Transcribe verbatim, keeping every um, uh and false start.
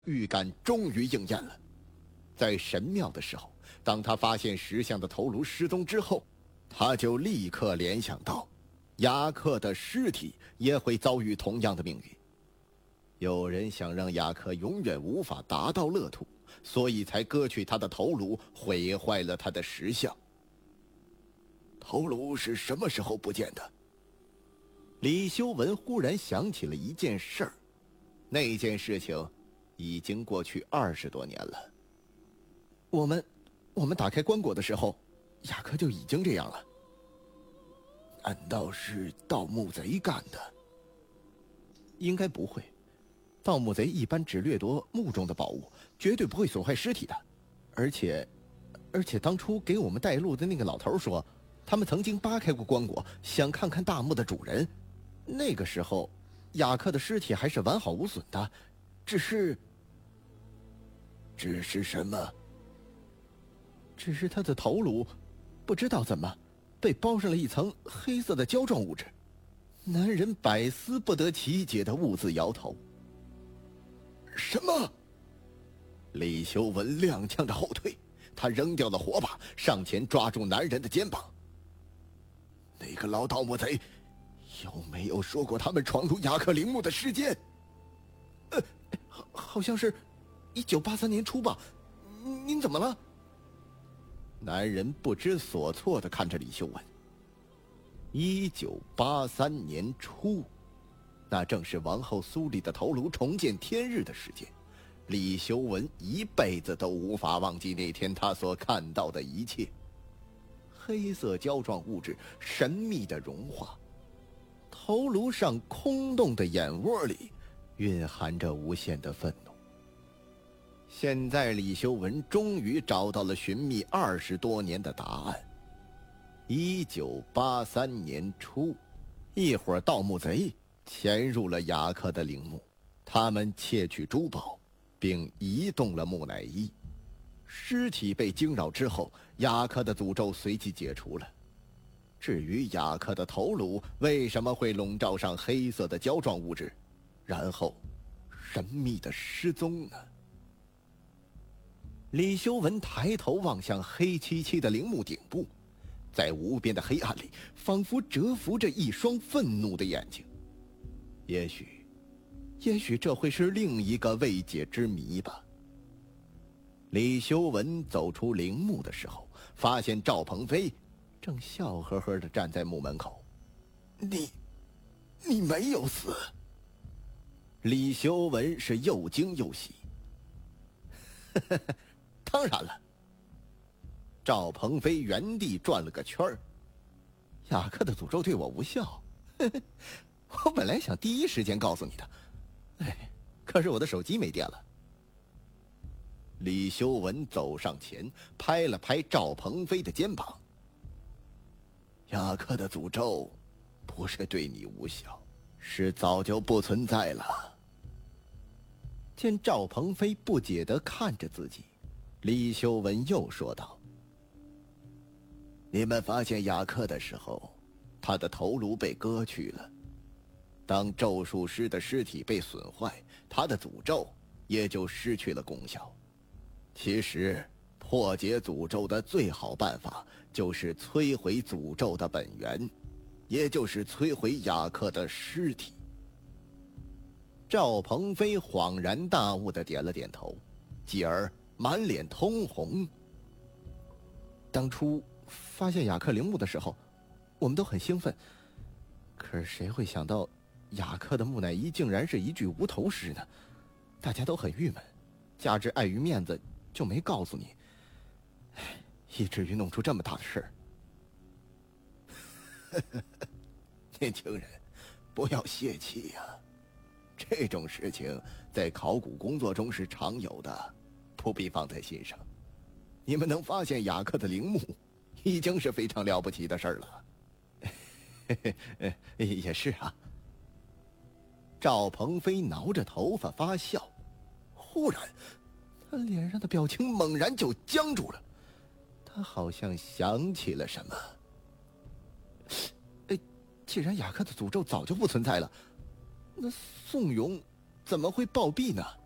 预感终于应验了。在神庙的时候，当他发现石像的头颅失踪之后，他就立刻联想到雅克的尸体也会遭遇同样的命运。有人想让雅克永远无法达到乐土，所以才割去他的头颅，毁坏了他的石像。头颅是什么时候不见的？李修文忽然想起了一件事儿，那件事情已经过去二十多年了。我们，我们打开棺椁的时候，雅克就已经这样了。难道是盗墓贼干的？应该不会，盗墓贼一般只掠夺墓中的宝物，绝对不会损坏尸体的。而且，而且当初给我们带路的那个老头说，他们曾经扒开过棺椁，想看看大墓的主人。那个时候，雅克的尸体还是完好无损的，只是……只是什么？只是他的头颅，不知道怎么被包上了一层黑色的胶状物质。男人百思不得其解的兀自摇头。什么？李修文踉跄着后退，他扔掉了火把，上前抓住男人的肩膀。那个老盗墓贼有没有说过他们闯入雅克陵墓的时间？呃，好，好像是一九八三年初吧。您怎么了？男人不知所措地看着李修文。一九八三年初，那正是王后苏丽的头颅重见天日的时间。李修文一辈子都无法忘记那天他所看到的一切。黑色胶状物质神秘的融化，头颅上空洞的眼窝里蕴含着无限的愤怒。现在李修文终于找到了寻觅二十多年的答案。一九八三年初，一伙盗墓贼潜入了雅克的陵墓，他们窃取珠宝，并移动了木乃伊。尸体被惊扰之后，雅克的诅咒随即解除了。至于雅克的头颅为什么会笼罩上黑色的胶状物质，然后神秘的失踪呢？李修文抬头望向黑漆漆的陵墓顶部，在无边的黑暗里，仿佛蛰伏着一双愤怒的眼睛。也许，也许这会是另一个未解之谜吧。李修文走出陵墓的时候，发现赵鹏飞正笑呵呵地站在墓门口。你，你没有死。李修文是又惊又喜。呵呵，当然了。赵鹏飞原地转了个圈儿。雅克的诅咒对我无效。呵呵，我本来想第一时间告诉你的，哎，可是我的手机没电了。李修文走上前，拍了拍赵鹏飞的肩膀。雅克的诅咒不是对你无效，是早就不存在了。见赵鹏飞不解地看着自己，李修文又说道：你们发现雅克的时候，他的头颅被割去了。当咒术师的尸体被损坏，他的诅咒也就失去了功效。其实，破解诅咒的最好办法就是摧毁诅咒的本源，也就是摧毁雅克的尸体。赵鹏飞恍然大悟地点了点头，继而满脸通红。当初发现雅克陵墓的时候，我们都很兴奋，可是谁会想到雅克的木乃伊竟然是一具无头尸呢？大家都很郁闷，加之碍于面子就没告诉你，以至于弄出这么大的事儿。年轻人，不要泄气呀、啊！这种事情在考古工作中是常有的，不必放在心上。你们能发现雅克的陵墓，已经是非常了不起的事儿了。也是啊。赵鹏飞挠着头发发笑，忽然他脸上的表情猛然就僵住了。他好像想起了什么。哎，既然雅克的诅咒早就不存在了，那宋勇怎么会暴毙呢？